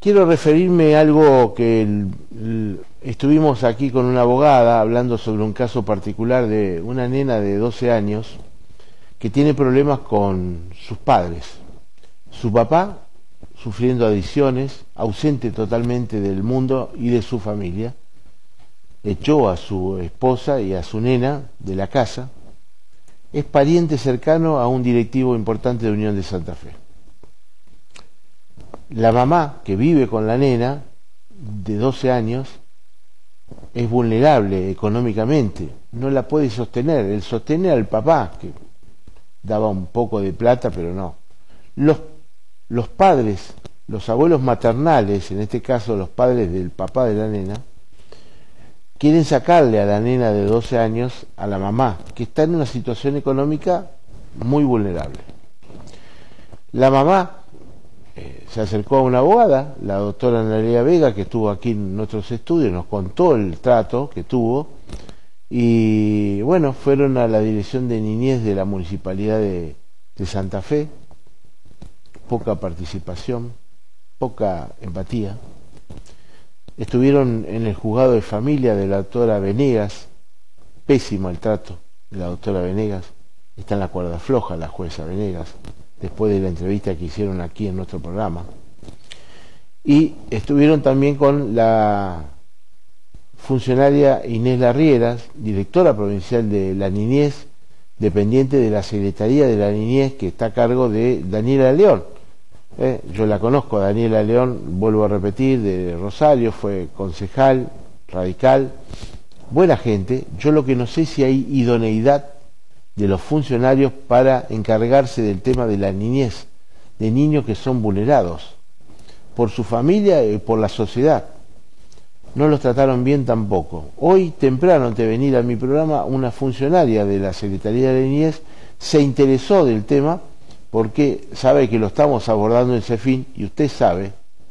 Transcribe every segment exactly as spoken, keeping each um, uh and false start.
quiero referirme a algo que el, el, estuvimos aquí con una abogada hablando sobre un caso particular de una nena de doce años que tiene problemas con sus padres. Su papá sufriendo adicciones, ausente totalmente del mundo y de su familia, echó a su esposa y a su nena de la casa. Es pariente cercano a un directivo importante de Unión de Santa Fe. La mamá, que vive con la nena, de doce años, es vulnerable económicamente, no la puede sostener. Él sostiene al papá, que daba un poco de plata, pero no. Los, los padres, los abuelos maternales, en este caso los padres del papá de la nena, quieren sacarle a la nena de doce años a la mamá, que está en una situación económica muy vulnerable. La mamá eh, se acercó a una abogada, la doctora Analia Vega, que estuvo aquí en nuestros estudios, nos contó el trato que tuvo, y bueno, fueron a la Dirección de Niñez de la Municipalidad de, de Santa Fe. Poca participación, poca empatía. Estuvieron en el juzgado de familia de la doctora Venegas, pésimo el trato de la doctora Venegas, está en la cuerda floja la jueza Venegas, después de la entrevista que hicieron aquí en nuestro programa. Y estuvieron también con la funcionaria Inés Larrieras, directora provincial de la Niñez, dependiente de la Secretaría de la Niñez, que está a cargo de Daniela León. Eh, yo la conozco, Daniela León, vuelvo a repetir, de Rosario, fue concejal, radical, buena gente. Yo lo que no sé si hay idoneidad de los funcionarios para encargarse del tema de la niñez, de niños que son vulnerados por su familia y por la sociedad. No los trataron bien tampoco. Hoy temprano, antes de venir a mi programa, una funcionaria de la Secretaría de la Niñez se interesó del tema porque sabe que lo estamos abordando en CEFIN, y usted sabe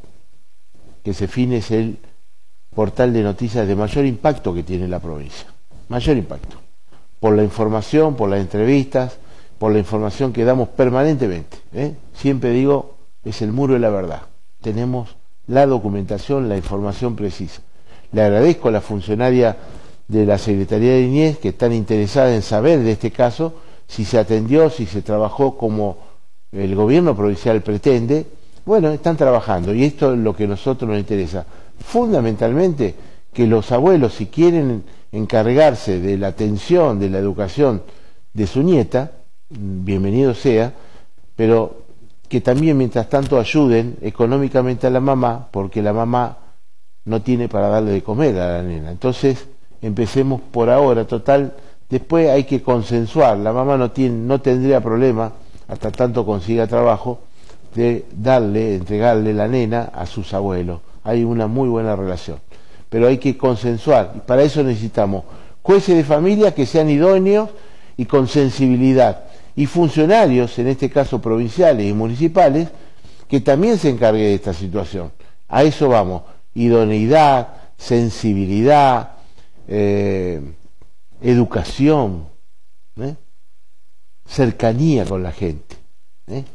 que CEFIN es el portal de noticias de mayor impacto que tiene la provincia. Mayor impacto. Por la información, por las entrevistas, por la información que damos permanentemente. ¿eh? Siempre digo, es el muro de la verdad. Tenemos la documentación, la información precisa. Le agradezco a la funcionaria de la Secretaría de Niñez que están interesada en saber de este caso, si se atendió, si se trabajó como el gobierno provincial pretende. Bueno, están trabajando, y esto es lo que a nosotros nos interesa. Fundamentalmente, que los abuelos, si quieren encargarse de la atención, de la educación de su nieta, bienvenido sea, pero que también mientras tanto ayuden económicamente a la mamá, porque la mamá no tiene para darle de comer a la nena. Entonces, empecemos por ahora, total, después hay que consensuar. La mamá no tiene, no tendría problema, hasta tanto consiga trabajo, de darle, entregarle la nena a sus abuelos. Hay una muy buena relación, pero hay que consensuar, y para eso necesitamos jueces de familia que sean idóneos y con sensibilidad, y funcionarios, en este caso provinciales y municipales, que también se encarguen de esta situación. A eso vamos: idoneidad, sensibilidad, eh, educación, ¿eh? cercanía con la gente, ¿eh?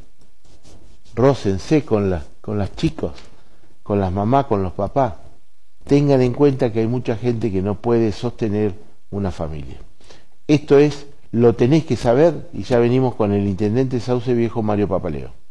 rócense con, la, con las chicos, con las mamás, con los papás. Tengan en cuenta que hay mucha gente que no puede sostener una familia. Esto es, lo tenéis que saber, y ya venimos con el intendente Sauce Viejo, Mario Papaleo.